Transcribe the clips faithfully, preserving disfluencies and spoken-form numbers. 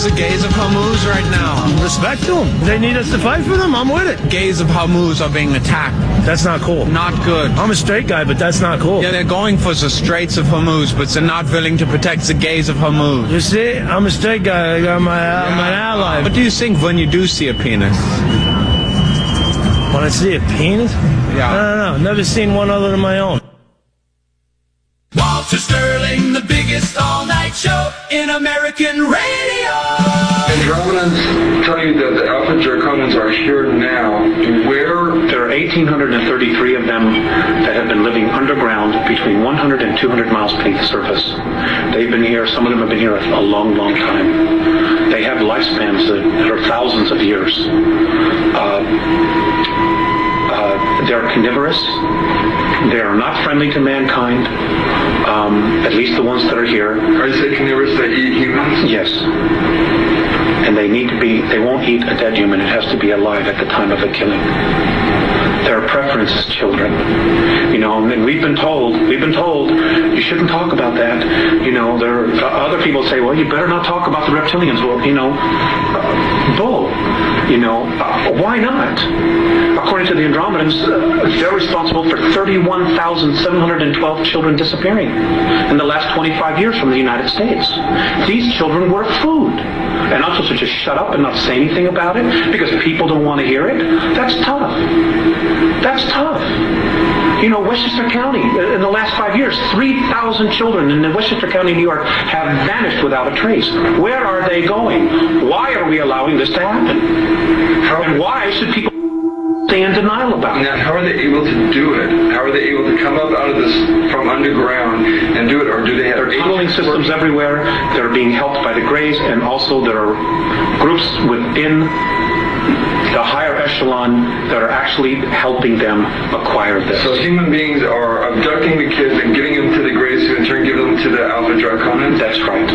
The gays of Hormuz right now. Respect to them. They need us to fight for them. I'm with it. Gays of Hormuz are being attacked. That's not cool. Not good. I'm a straight guy, but that's not cool. Yeah, they're going for the Straits of Hormuz, but they're not willing to protect the gays of Hormuz. You see, I'm a straight guy. I got my, yeah. I'm an ally. What do you think when you do see a penis? When I see a penis? Yeah. I don't know. Never seen one other than my own. Walter Sterling, the biggest all-night show in American radio. Andromedans tell you that the Alpha Draconians are here now. Where? There are one thousand eight hundred thirty-three of them that have been living underground between one hundred and two hundred miles beneath the surface. They've been here, some of them have been here a long, long time. They have lifespans that are thousands of years. Uh, uh, they're carnivorous. They are not friendly to mankind, um, at least the ones that are here. Are they carnivorous that eat humans? Yes. And they need to be, they won't eat a dead human. It has to be alive at the time of the killing. Their preference is children. You know, and we've been told, we've been told, you shouldn't talk about that. You know, there are, other people say, well, you better not talk about the reptilians. Well, you know, uh, bull. You know, uh, why not? According to the Andromedans, uh, they're responsible for thirty-one thousand seven hundred twelve children disappearing in the last twenty-five years from the United States. These children were food. And I'm supposed to just shut up and not say anything about it because people don't want to hear it? That's tough. That's tough. You know, Westchester County, in the last five years, three thousand children in Westchester County, New York, have vanished without a trace. Where are they going? Why are we allowing this to happen? How, and why should people stay in denial about it? Now, how are they able to do it? How are they able to come up out of this from underground and do it? Or do they have... There are tunneling systems everywhere. They're being helped by the Greys, and also there are groups within the higher echelon that are actually helping them acquire this. So human beings are abducting the kids and getting them to the Greys who in turn give them to the Alpha Draconians? That's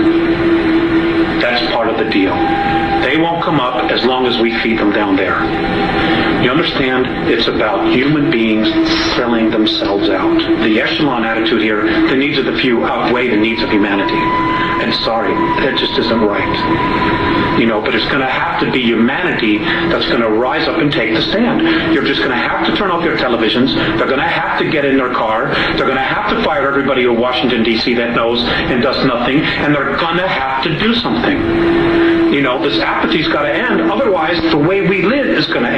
right. That's part of the deal. They won't come up as long as we feed them down there. You understand? It's about human beings selling themselves out. The echelon attitude here, the needs of the few outweigh the needs of humanity. And sorry, that just isn't right. You know, but it's going to have to be humanity that's going to rise up and take the stand. You're just going to have to turn off your televisions. They're going to have to get in their car. They're going to have to fire everybody in Washington, D C that knows and does nothing. And they're going to have to do something. You know, this apathy's got to end. Otherwise, the way we live is going to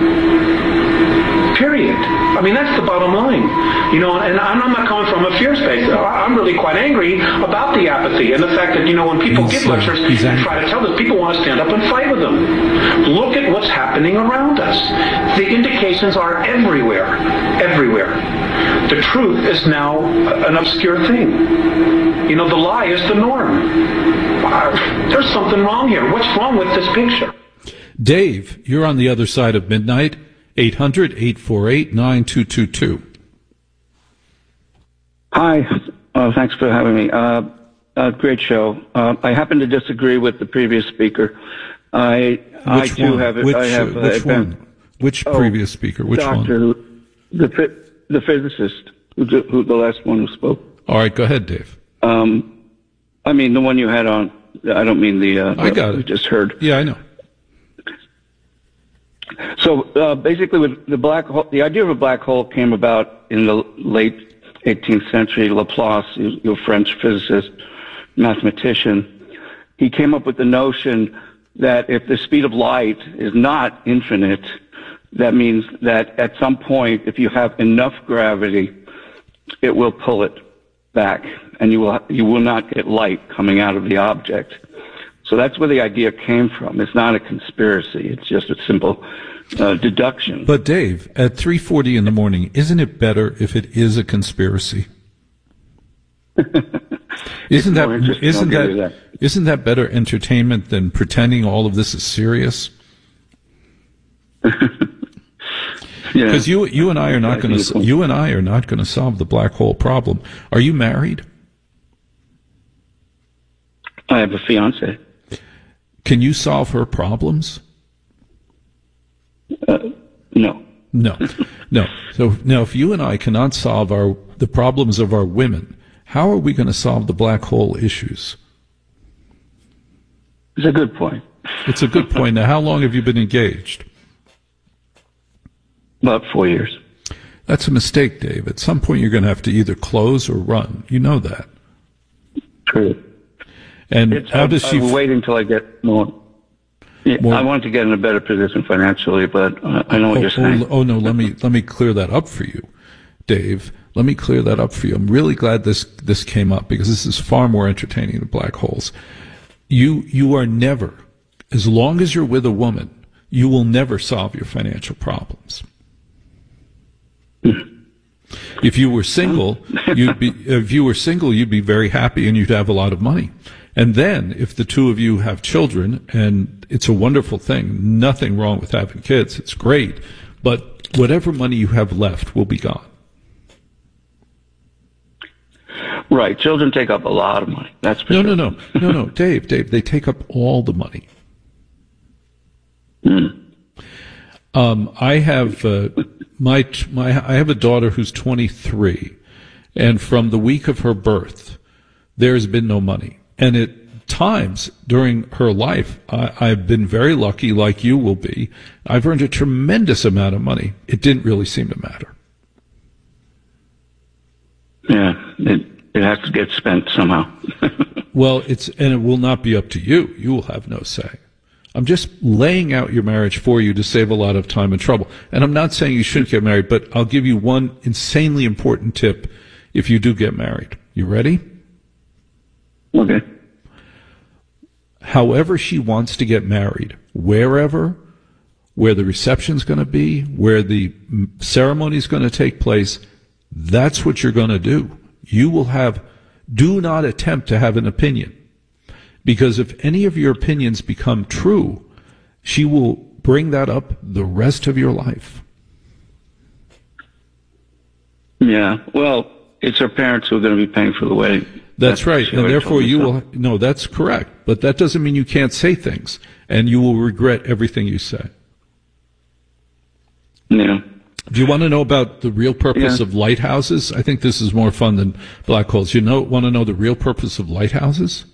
end. Period. I mean, that's the bottom line. You know, and I'm not coming from a fear space. I'm really quite angry about the apathy and the fact that, you know, when people he's, give lectures uh, and try to tell us, people want to stand up and fight with them. Look at what's happening around us. The indications are everywhere. Everywhere. The truth is now an obscure thing. You know, the lie is the norm. There's something wrong here. What's wrong with this picture? Dave, you're on the other side of midnight. eight hundred, eight four eight, nine two two two. Hi. Uh, thanks for having me. Uh, uh, great show. Uh, I happen to disagree with the previous speaker. I, Which I too one? have. Which, I have. uh, which uh, been, one? Which oh, previous speaker? Which doctor, one? The the physicist, who, who the last one who spoke. All right, go ahead, Dave. Um, I mean the one you had on. I don't mean the. Uh, I got we it. just heard. Yeah, I know. So uh, basically, with the black hole, the idea of a black hole came about in the late eighteenth century. Laplace, your French physicist, mathematician, he came up with the notion that if the speed of light is not infinite, that means that at some point, if you have enough gravity, it will pull it back, and you will you will not get light coming out of the object. So that's where the idea came from. It's not a conspiracy. It's just a simple uh, deduction. But Dave, at three forty in the morning, isn't it better if it is a conspiracy? Isn't that isn't that, that isn't that better entertainment than pretending all of this is serious? Because you you and I are not going to you and I are not going to solve the black hole problem. Are you married? I have a fiance. Can you solve her problems? Uh, no. No, no. So now, if you and I cannot solve our the problems of our women, how are we going to solve the black hole issues? It's a good point. It's a good point. Now, how long have you been engaged? About four years. That's a mistake, Dave. At some point, you're going to have to either close or run. You know that. True. And it's, how I'm, does she... I'm waiting till I get more... Yeah, more... I want to get in a better position financially, but uh, I know what oh, you're saying. Oh, oh, no, let me, let me clear that up for you, Dave. Let me clear that up for you. I'm really glad this, this came up because this is far more entertaining than black holes. You, you are never, as long as you're with a woman, you will never solve your financial problems. If you were single, you'd be, if you were single, you'd be very happy and you'd have a lot of money. And then if the two of you have children, and it's a wonderful thing, nothing wrong with having kids, it's great, but whatever money you have left will be gone. Right. Children take up a lot of money. That's for no, sure. no, no, no, no, Dave, Dave, they take up all the money. Mm. Um, I have, uh, my, my, I have a daughter who's twenty-three, and from the week of her birth, there's been no money. And at times during her life, I, I've been very lucky, like you will be. I've earned a tremendous amount of money. It didn't really seem to matter. Yeah, it, it has to get spent somehow. Well, it's, and it will not be up to you. You will have no say. I'm just laying out your marriage for you to save a lot of time and trouble. And I'm not saying you shouldn't get married, but I'll give you one insanely important tip if you do get married. You ready? Okay. However she wants to get married, wherever, where the reception's going to be, where the ceremony's going to take place, that's what you're going to do. You will have, do not attempt to have an opinion. Because if any of your opinions become true, she will bring that up the rest of your life. Yeah, well, it's her parents who are going to be paying for the wedding. That's, that's right, and therefore you so. will, no, that's correct. But that doesn't mean you can't say things, and you will regret everything you say. Yeah. Do you want to know about the real purpose yeah. of lighthouses? I think this is more fun than black holes. You know, want to know the real purpose of lighthouses?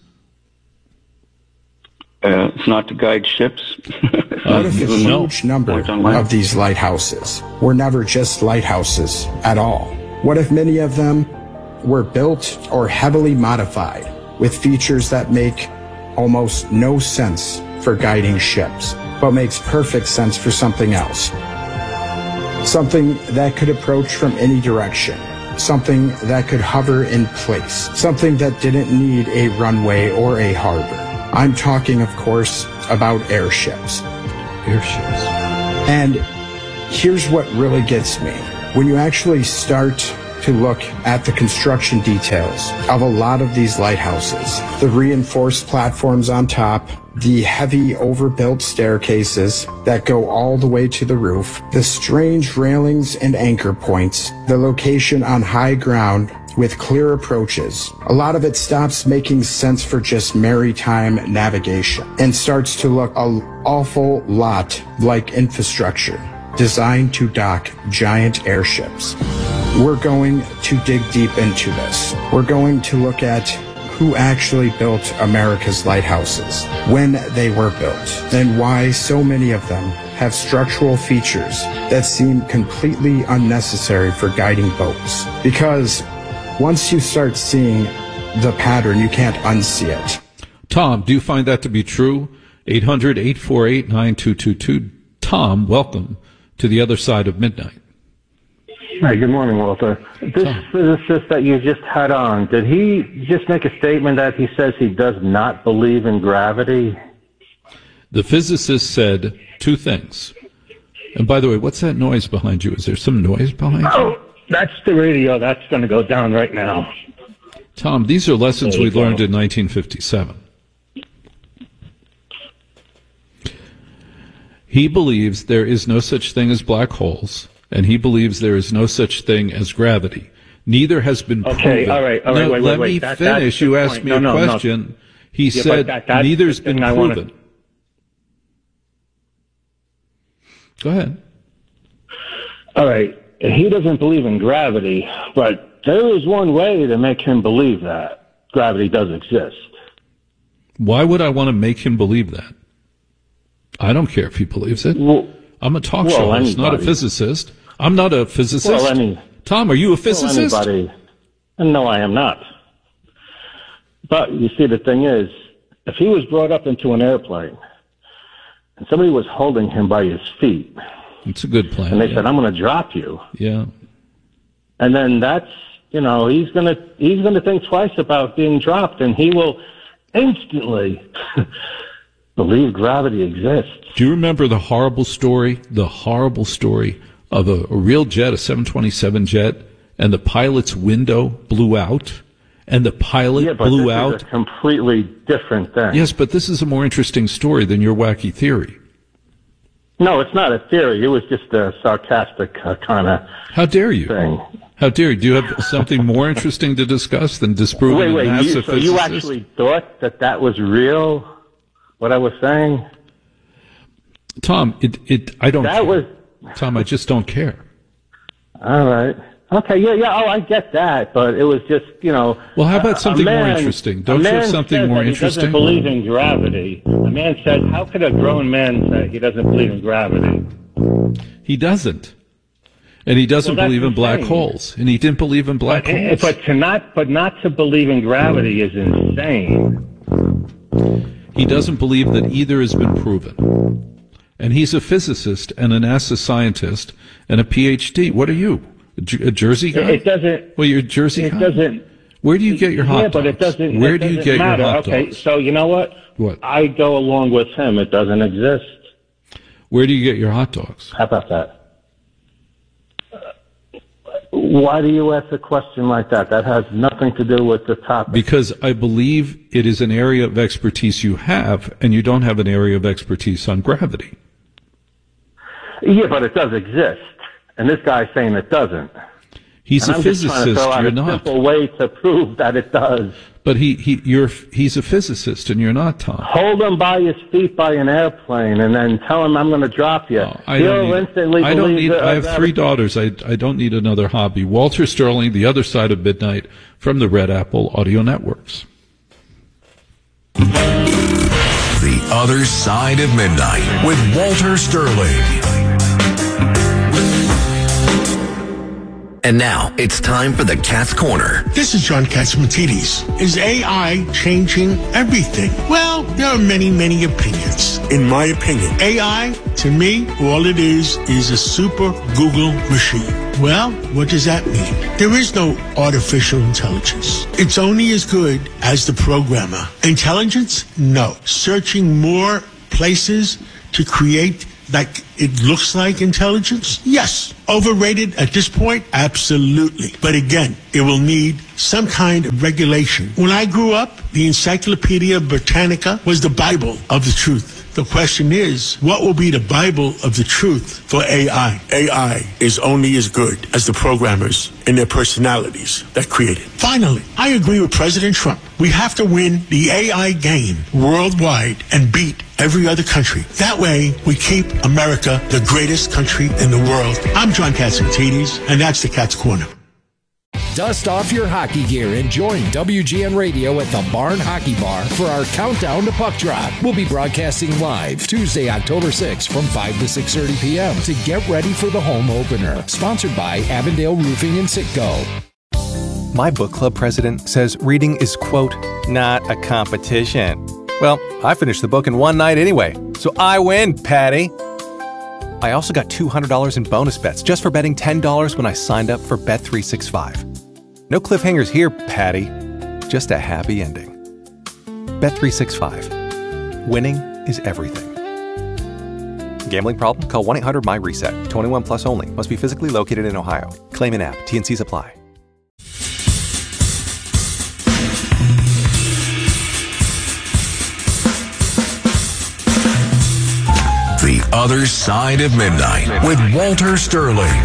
Uh, it's not to guide ships. What if a huge number of these lighthouses were never just lighthouses at all? What if many of them were built or heavily modified with features that make almost no sense for guiding ships, but makes perfect sense for something else? Something that could approach from any direction. Something that could hover in place. Something that didn't need a runway or a harbor. I'm talking, of course, about airships. Airships. And here's what really gets me. When you actually start to look at the construction details of a lot of these lighthouses, the reinforced platforms on top, the heavy overbuilt staircases that go all the way to the roof, the strange railings and anchor points, the location on high ground with clear approaches, a lot of it stops making sense for just maritime navigation and starts to look an awful lot like infrastructure designed to dock giant airships. We're going to dig deep into this. We're going to look at who actually built America's lighthouses, when they were built, and why so many of them have structural features that seem completely unnecessary for guiding boats. Because once you start seeing the pattern, you can't unsee it. Tom, do you find that to be true? eight hundred, eight four eight, nine two two two. Tom, welcome to the other side of midnight. Hi, good morning, Walter. This Tom. physicist that you just had on, did he just make a statement that he says he does not believe in gravity? The physicist said two things. And by the way, what's that noise behind you? Is there some noise behind oh. you? That's the radio. That's going to go down right now. Tom, these are lessons we learned in nineteen fifty-seven. He believes there is no such thing as black holes, and he believes there is no such thing as gravity. Neither has been okay, proven. Okay, all right, all right, no, wait, let wait, me wait. That, finish. You asked point. me no, a no, question. No. He yeah, said that, neither's been proven. Wanna... Go ahead. All right. He doesn't believe in gravity, but there is one way to make him believe that gravity does exist. Why would I want to make him believe that? I don't care if he believes it. Well, I'm a talk well, show host, anybody. not a physicist. I'm not a physicist. Well, any, Tom, are you a physicist? Well, anybody. No, I am not. But you see, the thing is, if he was brought up into an airplane and somebody was holding him by his feet, it's a good plan. and they yeah. said, "I'm going to drop you," yeah, and then that's, you know, he's going to he's going to think twice about being dropped, and he will instantly believe gravity exists. Do you remember the horrible story, the horrible story of a, a real jet, a seven twenty-seven jet, and the pilot's window blew out, and the pilot yeah, but blew this out? Is a completely different thing. Yes, but this is a more interesting story than your wacky theory. No, it's not a theory. It was just a sarcastic uh, kind of How dare you? thing. How dare you? Do you have something more interesting to discuss than disproving Wait, wait. a NASA You, so physicist? you actually thought that that was real? What I was saying? Tom, it, it, I don't That care. was... Tom, I just don't care. All right. Okay, yeah, yeah, oh, I get that, but it was just, you know... Well, how about a- something a man, more interesting? Don't a you man have something said more that interesting? He doesn't believe in gravity. A man said, how could a grown man say he doesn't believe in gravity? He doesn't. And he doesn't Well, that's believe in black insane. holes. And he didn't believe in black But, holes. but to not, but not to believe in gravity is insane. He doesn't believe that either has been proven. And he's a physicist and a NASA scientist and a P H D. What are you? A, Jer- a Jersey guy? It doesn't... Well, you're a Jersey It guy? doesn't... Where do you get your hot yeah, but dogs? it doesn't. Where it do you doesn't get matter. your hot okay, dogs? so you know what? What? I go along with him. It doesn't exist. Where do you get your hot dogs? How about that? Why do you ask a question like that? That has nothing to do with the topic. Because I believe it is an area of expertise you have, and you don't have an area of expertise on gravity. Yeah, but it does exist, and this guy's saying it doesn't. He's and a I'm just trying to physicist. throw out You're a not. simple way to prove that it does. But he, he, you're, he's a physicist, and you're not, Tom. Hold him by his feet by an airplane, and then tell him I'm going to drop you. Oh, I He'll don't need, instantly I don't believe need, that- I have that- three daughters. I, I don't need another hobby. Walter Sterling, The Other Side of Midnight, from the Red Apple Audio Networks. The Other Side of Midnight with Walter Sterling. And now it's time for the Cat's Corner. This is John Catsimatidis. Is A I changing everything? Well, there are many, many opinions. In my opinion, A I, to me, all it is, is a super Google machine. Well, what does that mean? There is no artificial intelligence. It's only as good as the programmer. Intelligence? No. Searching more places to create like it looks like intelligence? Yes. Overrated at this point? Absolutely. But again, it will need some kind of regulation. When I grew up, the Encyclopedia Britannica was the Bible of the truth. The question is, what will be the Bible of the truth for A I? A I is only as good as the programmers and their personalities that create it. Finally, I agree with President Trump. We have to win the A I game worldwide and beat every other country. That way, we keep America the greatest country in the world. I'm John Catsimatidis, and that's the Cat's Corner. Dust off your hockey gear and join W G N Radio at the Barn Hockey Bar for our countdown to puck drop. We'll be broadcasting live Tuesday, October sixth from five to six thirty p.m. to get ready for the home opener. Sponsored by Avondale Roofing and Sitco. My book club president says reading is, quote, not a competition. Well, I finished the book in one night anyway, so I win, Patty. I also got two hundred dollars in bonus bets just for betting ten dollars when I signed up for Bet three sixty-five. No cliffhangers here, Patty. Just a happy ending. Bet three sixty-five. Winning is everything. Gambling problem? Call one eight hundred M Y reset. twenty-one plus only. Must be physically located in Ohio. Claim in app. T and Cs apply. The Other Side of Midnight with Walter Sterling.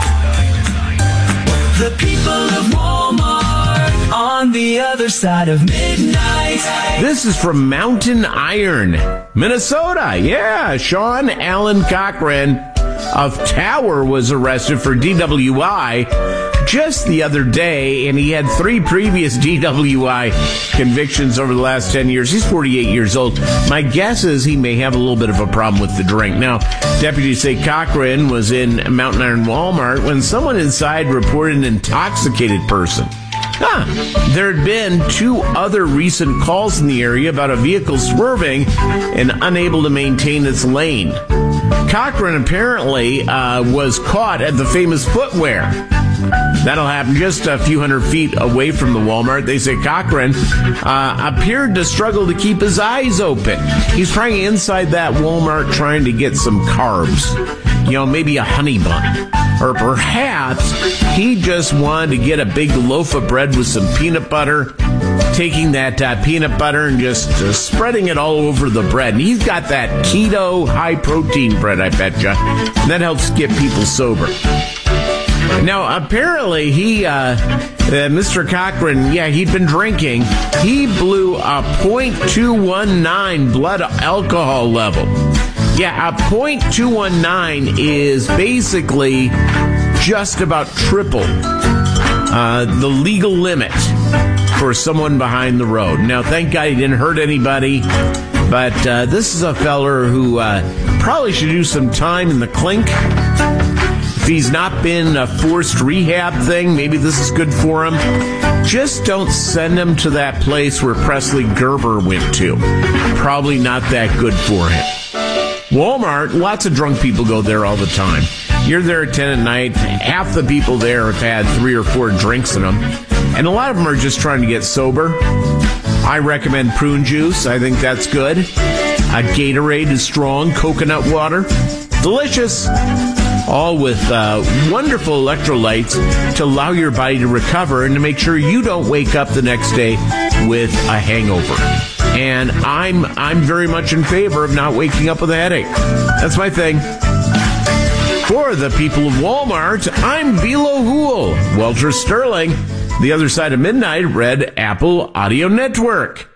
The people of Walmart on the other side of midnight. This is from Mountain Iron, Minnesota. Yeah, Sean Allen Cochran of Tower was arrested for D W I just the other day, and he had three previous D W I convictions over the last ten years. He's forty-eight years old. My guess is he may have a little bit of a problem with the drink. Now, deputies say Cochran was in Mountain Iron Walmart when someone inside reported an intoxicated person. Huh. There had been two other recent calls in the area about a vehicle swerving and unable to maintain its lane. Cochran apparently uh, was caught at the Famous Footwear. That'll happen just a few hundred feet away from the Walmart. They say Cochran uh, appeared to struggle to keep his eyes open. He's probably inside that Walmart trying to get some carbs. You know, maybe a honey bun. Or perhaps he just wanted to get a big loaf of bread with some peanut butter, taking that uh, peanut butter and just uh, spreading it all over the bread. And he's got that keto high-protein bread, I betcha. And that helps get people sober. Now, apparently, he, uh, uh, Mister Cochran, yeah, he'd been drinking. He blew a point two one nine blood alcohol level. Yeah, a point two one nine is basically just about triple uh, the legal limit for someone behind the road. Now, thank God he didn't hurt anybody, but uh, this is a feller who uh, probably should do some time in the clink. If he's not been a forced rehab thing, maybe this is good for him. Just don't send him to that place where Presley Gerber went to. Probably not that good for him. Walmart, lots of drunk people go there all the time. You're there at ten at night. Half the people there have had three or four drinks in them. And a lot of them are just trying to get sober. I recommend prune juice. I think that's good. A Gatorade is strong. Coconut water. Delicious. All with uh, wonderful electrolytes to allow your body to recover and to make sure you don't wake up the next day with a hangover. And I'm I'm very much in favor of not waking up with a headache. That's my thing. For the people of Walmart, I'm Velo Hool. Walter Sterling, The Other Side of Midnight, Red Apple Audio Network.